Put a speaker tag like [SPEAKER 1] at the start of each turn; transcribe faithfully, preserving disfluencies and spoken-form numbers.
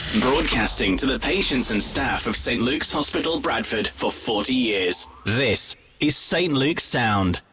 [SPEAKER 1] Broadcasting to the patients and staff of Saint Luke's Hospital, Bradford for forty years. This is Saint Luke's Sound.